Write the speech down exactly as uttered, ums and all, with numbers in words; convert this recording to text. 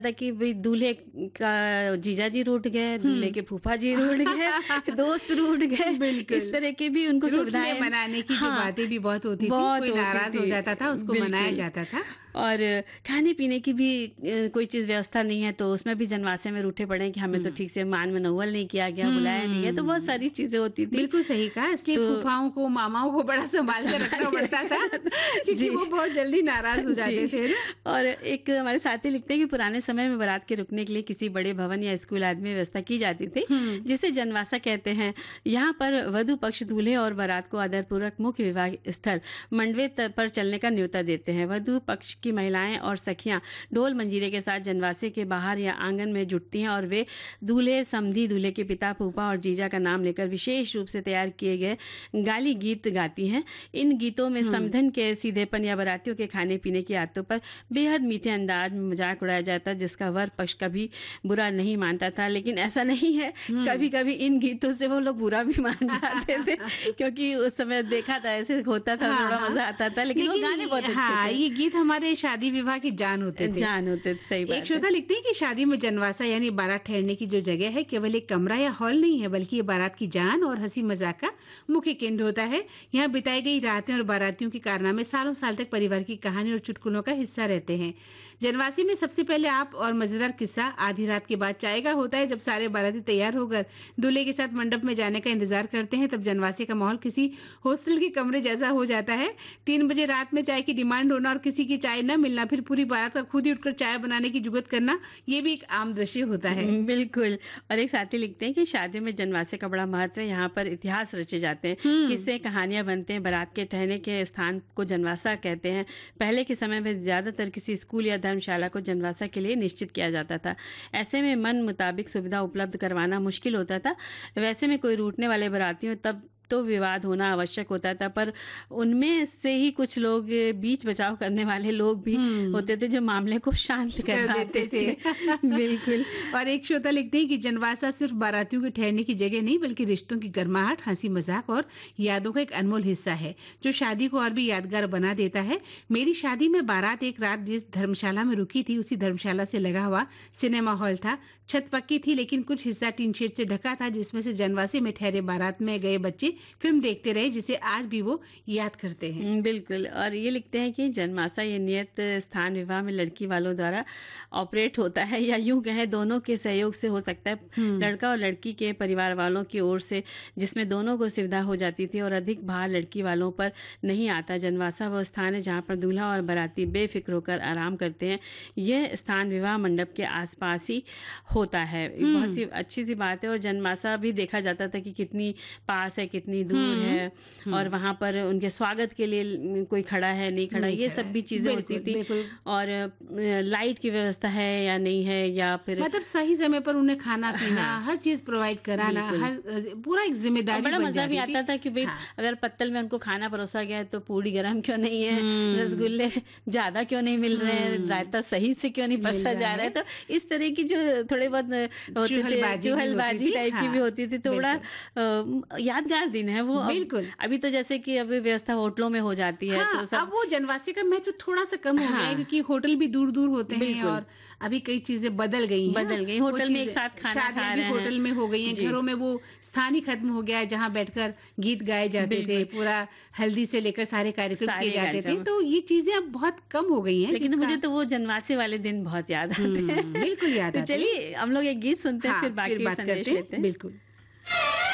था कि भाई दूल्हे का जीजा जी रूठ गए, दूल्हे हुँ। के फूफा जी रूठ गए, दोस्त रूठ गए, इस बिल्कुल। तरह की भी उनको रूठने सुविधाएँ मनाने की जो हाँ, बातें भी बहुत होती थी, बहुत कोई होती नाराज़ हो थी। जाता था, उसको मनाया बिल्कुल जाता था। और खाने-पीने की भी अ, कोई चीज़ व्यवस्था नहीं है, तो उसमें भी जनवासे में रूठे पड़े हैं कि हमें तो हुँ। ठीक से मान-मनौवल नहीं किया गया, बुलाया नहीं गया, तो बहुत हुँ। सारी चीज़ें होती थी। बिल्कुल सही कहा, इसलिए तो फूफाओं को, मामाओं को बड़ा सँभाल के संभाल रखना के पड़ता था, रखा जाता क्योंकि जी। वो बहुत जल्दी नाराज़ हो जाते जी, थे ना। और एक हमारे साथी लिखते हैं कि पुराने समय में बारात के रुकने के लिए किसी बड़े भवन या स्कूल आदि में व्यवस्था की जाती थी, हुँ। जिसे जनवासा कहते हैं। यहाँ पर वधू पक्ष दूल्हे और बारात को आदरपूर्वक मुख्य विवाह स्थल मंडवे त पर चलने का न्योता देते हैं। वधू पक्ष की महिलाएँ और सखियाँ ढोल मंजीरे के साथ जनवासे के बाहर या आँगन में जुटती हैं और वे दूल्हे, समधी, दूल्हे के पिता, फूफा और जीजा का नाम लेकर विशेष रूप से तैयार किए गए गाली गीत गाती हैं। इन गीतों में हुँ। समधन के सीधेपन या बारातियों के खाने-पीने की आदतों पर बेहद मीठे अंदाज में मज़ाक उड़ाया जाता है, जिसका वर पक्ष कभी बुरा नहीं मानता था। लेकिन ऐसा नहीं है, हुँ। कभी-कभी इन गीतों से वो लोग बुरा भी मान जाते थे, क्योंकि उस समय देखा था, ऐसे होता था, हाँ, थोड़ा हाँ। मज़ा आता था, लेकिन वो गाने बहुत अच्छे हाँ, थे। ये गीत हमारे शादी-विवाह की जान होते थे। जान होते थे, सही एक बात है। श्रोता लिखते हैं कि शादी में जनवासा यानी बारात ठहरने की जो जगह है, केवल एक कमरा या हॉल नहीं है, बल्कि ये बारात की जान और हँसी-मज़ाक का मुख्य केंद्र होता है। यहाँ बिताई गई रातें और बारातियों के कारनामे सालों साल तक परिवार की कहानी और चुटकुलों का हिस्सा रहते हैं। जनवासी में सबसे पहले आप और मज़ेदार किस्सा आधी रात के बाद चाय का होता है, जब सारे बाराती तैयार होकर दूल्हे के साथ मंडप में जाने का इंतज़ार करते हैं, तब जनवासी का माहौल किसी हॉस्टल के कमरे जैसा हो जाता है। तीन बजे रात में चाय की डिमांड होना और किसी की चाय न मिलना, फिर पूरी बारात का खुद ही उठकर चाय बनाने की जुगत करना, ये भी एक आम दृश्य होता है। उम, बिल्कुल। और एक साथी लिखते हैं कि शादियों में जनवासे का बड़ा महत्व है, यहाँ पर इतिहास रचे जाते हैं, हुँ। किस्से, कहानियाँ बनते हैं। बारात के ठहरने के स्थान को जनवासा कहते हैं। पहले के समय में ज़्यादातर किसी स्कूल या धर्मशाला को जनवासा के लिए निश्चित किया जाता था। ऐसे में मन मुताबिक सुविधा उपलब्ध करवाना मुश्किल होता था। वैसे में कोई रूठने वाले बारातियों तब तो विवाद होना आवश्यक होता था, पर उनमें से ही कुछ लोग बीच बचाव करने वाले लोग भी हुँ। होते थे, जो मामले को शांत कर करवाते देते थे। थे। बिल्कुल। और एक श्रोता लिखते हैं कि जनवासा सिर्फ बारातियों के ठहरने की जगह नहीं, बल्कि रिश्तों की गर्माहट, हंसी मजाक और यादों का एक अनमोल हिस्सा है, जो शादी को और भी यादगार बना देता है। मेरी शादी में बारात एक रात जिस धर्मशाला में रुकी थी, उसी धर्मशाला से लगा हुआ सिनेमा हॉल था। छत पक्की थी, लेकिन कुछ हिस्सा टीन शेड से ढका था, जिसमें से जनवासी में ठहरे बारात में गए बच्चे फिल्म देखते रहे, जिसे आज भी वो याद करते हैं। हुँ, बिल्कुल। और ये लिखते हैं कि जनमासा ये नियत स्थान विवाह में लड़की वालों द्वारा ऑपरेट होता है, या यूँ कहें दोनों के सहयोग से हो सकता है। हुँ। लड़का और लड़की के परिवार वालों की ओर से, जिसमें दोनों को सुविधा हो जाती थी और अधिक भार लड़की वालों पर नहीं आता। जनवासा वो स्थान है जहाँ पर दूल्हा और बाराती बेफ़िक्र होकर आराम करते हैं। यह स्थान विवाह मंडप के आस-पास ही होता है। एक बहुत सी हुँ। अच्छी सी बात है, और जनमासा भी देखा जाता था कि कितनी पास है, कितनी दूर हुँ, है, और हुँ। वहाँ पर उनके स्वागत के लिए ल कोई खड़ा है, नहीं खड़ा, नहीं ये खड़ा सब है। भी चीज़ें होती बिल्कुल, थी। बिल्कुल। और अ, लाइट की व्यवस्था है या नहीं है, या फिर मतलब सही समय पर उन्हें खाना-पीना, हाँ, हर चीज़ प्रोवाइड कराना, बिल्कुल। हर अ, पूरा एक और ज़िम्मेदारी बड़ा बन मज़ा भी जाती थी। आता था कि भई हाँ। अगर पत्तल में उनको खाना परोसा गया है, तो पूड़ी गरम क्यों नहीं है, हुँ। रसगुल्ले ज़्यादा क्यों नहीं मिल रहे हैं, हुँ। रायता सही से क्यों नहीं मिल परसा रहा जा रहा है। है। तो इस तरह की जो थोड़े बहुत होते थे, चुहलबाजी भी होती चुहलबाजी थी। टाइप की भी हाँ, होती थी, तो बड़ा बिल्कुल। अ, यादगार दिन है वो। अब बिल्कुल। अभी तो जैसे कि अभी व्यवस्था होटलों में हो जाती है, हाँ, तो अब सब वो जनवासी का महत्व थोड़ा-सा कम हो गया है, हाँ, क्योंकि होटल भी दूर-दूर होते हैं बिल्कुल। और अभी कई चीज़ें बदल गई हैं ना, बदल गई। वो होटल में एक चीज़ें साथ खाना खा शादियाँ भी रहे हैं। होटल में हो गई हैं, जी, घरों में वो स्थान ही खत्म हो गया है, जहाँ बैठकर गीत गाए जाते थे, बिल्कुल। पूरा हल्दी से लेकर सारे कार्यक्रम किए सारे जाते थे, कार्यक्रम। तो ये चीज़ें अब बहुत कम हो गई हैं, लेकिन मुझे जिसका तो वो जनवासे वाले दिन बहुत याद आते हुँ, हैं। बिल्कुल याद तो आते हैं। चलिए हम लोग एक गीत सुनते हैं, हाँ, फिर फिर बाकी बात संदेश करते हैं। लेते हैं। बिल्कुल।